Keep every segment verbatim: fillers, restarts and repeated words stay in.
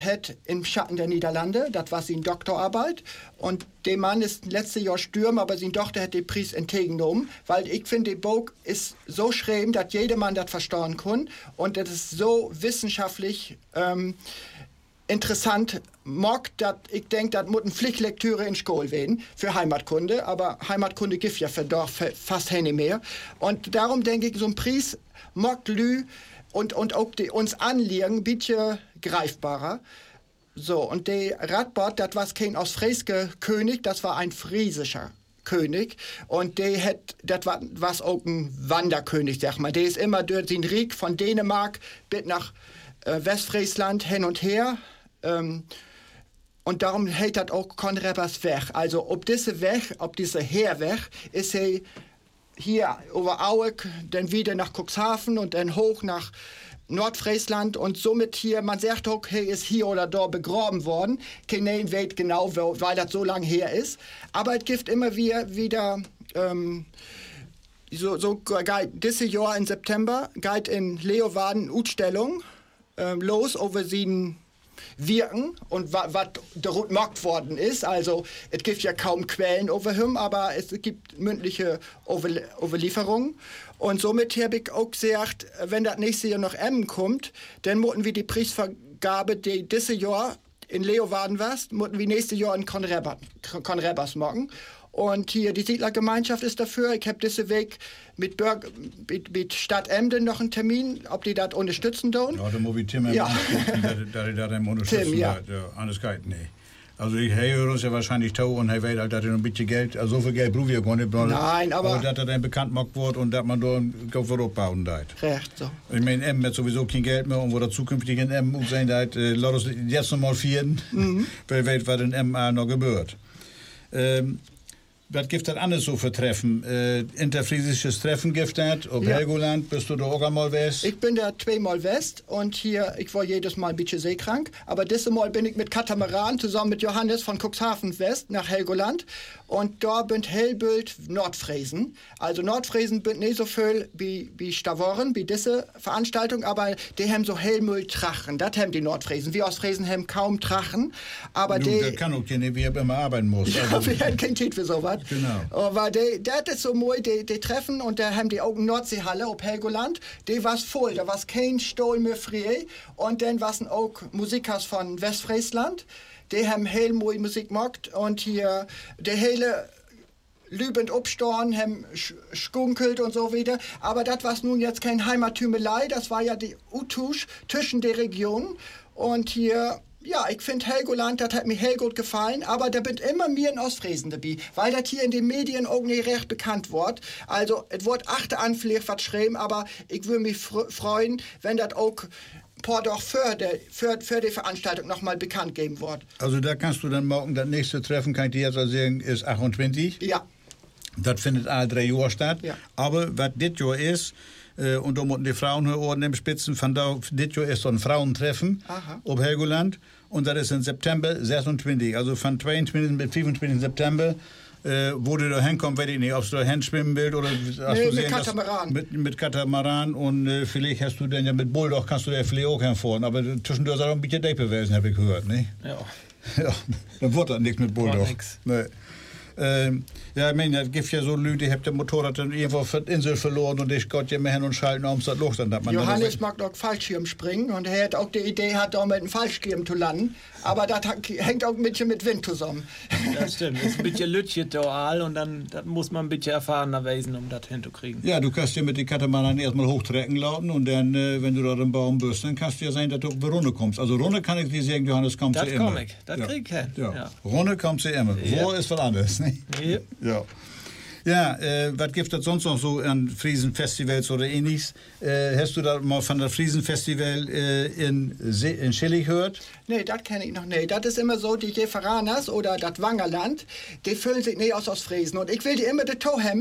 hat im Schatten der Niederlande, das war seine Doktorarbeit. Und der Mann ist letztes Jahr stürm, aber seine Tochter hat den Preis entgegengenommen, weil ich finde, das Buch ist so schreiben, dass jedermann das verstehen kann. Und das ist so wissenschaftlich ähm, interessant. Mag, dass ich denke, das muss eine Pflichtlektüre in Schule werden für Heimatkunde, aber Heimatkunde gibt ja für Dorf fast nicht mehr. Und darum denke ich, so ein Preis mag Lü und, und auch die uns anliegen, ein bisschen greifbarer. So, und der Radbot, das war kein ostfriesischer König, das war ein friesischer König. Und der hat, das war was auch ein Wanderkönig, sag mal. Der ist immer durch den Krieg von Dänemark bis nach äh, Westfriesland hin und her. Ähm, und darum heißt das auch Konrebers Weg. Also, ob diese Weg, ob dieser Heerweg, ist er hier über Auek, dann wieder nach Cuxhaven und dann hoch nach Nordfriesland und somit hier, man sagt auch, hey, ist hier oder da begraben worden. Keiner weiß genau, weil das so lange her ist. Aber es gibt immer wieder, wieder ähm, so, so dieses Jahr im September geht in Leeuwarden eine Ausstellung ähm, los über sie Wirken und was dort gemacht worden ist. Also es gibt ja kaum Quellen über ihn, aber es gibt mündliche Überlieferungen. Und somit habe ich auch gesagt, wenn das nächste Jahr noch M kommt, dann müssen wir die Preisvergabe, die dieses Jahr in Leeuwarden war, müssen wir nächstes Jahr in Konrebers machen. Und hier die Siedlergemeinschaft ist dafür. Ich habe diesen Weg mit, Bürger, mit, mit Stadt Emden noch einen Termin, ob die das unterstützen tun. Ja, da muss ich Tim ja. da die das unterstützen. Tim, ja. Ja, anders geht nicht. Also ich höre uns ja wahrscheinlich tau und er weiß halt, dass er noch ein bisschen Geld, also so viel Geld brauche ich gar nicht. Nein, aber... aber dass er dann bekannt gemacht wird und dass man da einen Kopf abbauen darf. Recht, so. Ich meine, M hat sowieso kein Geld mehr und wo er zukünftig in M muss sein, dass äh, lass uns jetzt noch mal vieren, mhm. wer weiß, was in M A noch gebührt. Ähm, Was gibt das alles so für Treffen? Äh, interfriesisches Treffen gibt das? Ob ja. Helgoland, bist du da auch einmal west? Ich bin da zweimal west und hier, ich war jedes Mal ein bisschen seekrank. Aber dieses Mal bin ich mit Katamaran zusammen mit Johannes von Cuxhaven west nach Helgoland. Und da bin Hellbild Nordfriesen. Also Nordfriesen bin nicht so viel wie, wie Stavoren, wie diese Veranstaltung, aber die haben so Hellmüll-Trachen. Das haben die Nordfriesen. Wir Ostfriesen haben kaum Trachen. Aber Nun, die... der kann auch keine, wie er immer arbeiten muss. Ja, also, wir haben kein Zeit für sowas. Genau. Aber die, das ist so mooi, die, die Treffen und da haben die auch Nordseehalle auf Helgoland. Die war voll, da war kein Stuhl mehr frei. Und dann waren auch Musikers von Westfriesland. Die haben heel mooi Musik gemacht und hier die hele Lübend Obstorn haben skunkelt und so wieder. Aber das war nun jetzt kein Heimattümelei, das war ja die Utusch zwischen der Region. Und hier... Ja, ich finde Helgoland, das hat mir heel gut gefallen, aber da bin immer mir in Ostfriesen dabei, weil das hier in den Medien auch nicht recht bekannt wird. Also, es wird achte Anflech was schreiben, aber ich würde mich freuen, wenn das auch paar doch für die, für, für die Veranstaltung nochmal bekannt geben wird. Also, da kannst du dann morgen, das nächste Treffen, kann ich dir jetzt also sagen, ist achtundzwanzig. Ja. Das findet alle drei Jahre statt. Ja. Aber was dit Jahr ist, äh, und da müssen die Frauen hören im Spitzen, von da, dit Jahr ist so ein Frauentreffen auf Helgoland. Und das ist im September sechsundzwanzig. Also von zweiundzwanzigsten bis fünfundzwanzigsten September. Äh, wo du da hinkommst, weiß ich nicht, ob du da hinschwimmen willst oder hast nee, du mit sehen, Katamaran. Mit, mit Katamaran und äh, vielleicht hast du dann ja mit Bulldog, kannst du da vielleicht auch hinfahren. Aber zwischendurch soll auch ein bisschen Deppe gewesen, habe ich gehört, ne? Ja. Ja, dann wird das nichts mit Bulldog. Nix. Nee. Ähm, ja, ich meine, es gibt ja so Leute, die haben das Motorrad dann irgendwo auf der Insel verloren und ich Gott ja mehr hin und schalten, um das los. Dann hat man Johannes mag noch Fallschirm springen und er hat auch die Idee, hat auch mit einem Fallschirm zu landen. Aber das hängt auch ein bisschen mit Wind zusammen. Das stimmt, das ist ein bisschen Lütje-Toal und dann das muss man ein bisschen erfahrener wesen, um das hinzukriegen. Ja, du kannst ja mit den Katamaran erstmal hochtrecken lauten und dann, äh, wenn du da im Baum bist, dann kannst du ja sein, dass du auf die Runde kommst. Also Runde kann ich dir sagen, Johannes, kommst du das immer. Das komm ich, das ja. krieg ich hin. Ja. Ja. Runde kommst du immer. Ja. Wo ist was anderes, ne? Ja. Ja. Ja, äh, was gibt es sonst noch so an Friesenfestivals oder ähnliches? Äh, hast du da mal von der Friesenfestival äh, in, in Schillig gehört? Nee, das kenne ich noch nicht. Das ist immer so, die Jeveraners oder das Wangerland, die füllen sich nicht aus aus Friesen. Und ich will die immer de Toe haben.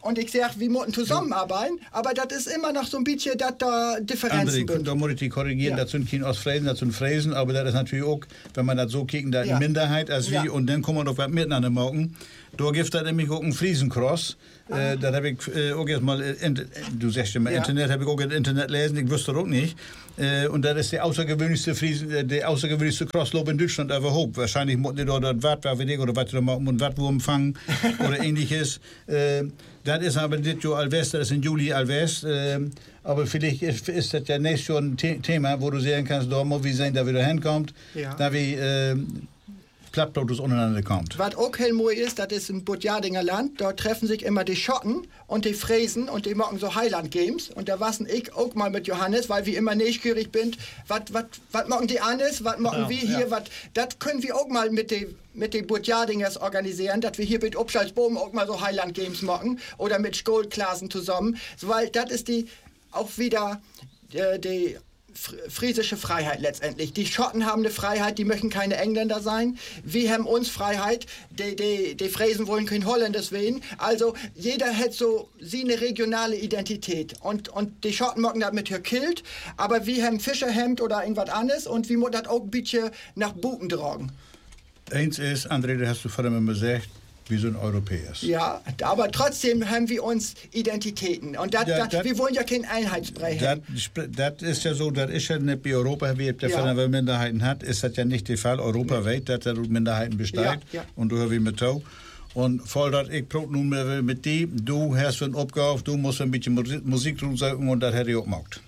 Und ich sage, wir müssen zusammenarbeiten, aber das ist immer noch so ein bisschen, dass da Differenzen sind. Da muss ich die korrigieren, ja. das sind keine Ostfriesen, das sind Fräsen, aber das ist natürlich auch, wenn man das so kicken, da ja. eine Minderheit als wir ja. und dann kommen wir noch was miteinander machen. Da gibt es nämlich auch einen Friesencross. Äh, das habe ich äh, auch erst mal, in, du sagst ja mal, ja. Internet, habe ich auch im Internet lesen, ich wusste auch nicht. Äh, und das ist der außergewöhnlichste Friesen, äh, der außergewöhnlichste Crosslob in Deutschland überhaupt. Wahrscheinlich mussten die dort Wartwaffe oder was machen und Wattwurm fangen oder ähnliches. Äh, das ist aber das Jahr Alvest, das ist im Juli Alvest. Äh, aber vielleicht ist, ist das ja nächstes Jahr ein The Thema, wo du sehen kannst, da muss wie sein, da wieder hinkommt. Ja. Da wie äh, Plattautos untereinander kommt. Was auch Helmui ist, das ist ein Budjardinger Land, dort treffen sich immer die Schotten und die Fräsen und die machen so Highland Games und da wassen ich auch mal mit Johannes, weil wir immer neugierig bin, was machen die anders, was machen ja, wir hier, ja. wat, das können wir auch mal mit den mit den Budjardingers organisieren, dass wir hier mit Obstalsboom auch mal so Highland Games machen oder mit Skolklassen zusammen, weil das ist die auch wieder äh, die friesische Freiheit letztendlich. Die Schotten haben eine Freiheit, die möchten keine Engländer sein. Wir haben uns Freiheit, die, die, die Fräsen wollen kein Holländers werden. Also jeder hat so seine regionale Identität. Und, und die Schotten machen das mit Kilt, aber wir haben Fischerhemd oder irgendwas anderes und wir müssen das auch ein bisschen nach Buchen tragen. Eins ist, André, das hast du vorhin immer gesagt, wir sind Europäer. Ja, aber trotzdem haben wir uns Identitäten. Und dat, ja, dat, dat, wir wollen ja kein Einheitsbrei haben. Das ist ja so, das ist ja nicht wie Europa, wie der ja. Fall, wenn Minderheiten hat, ist das ja nicht der Fall europaweit, dass da Minderheiten besteht. Ja, ja. Und du hörst wie mit Tau. Und voll dat ich prot nun mit dir, du hast eine Aufgabe, du musst ein bisschen Musik tun und das hätte ich auch gemacht.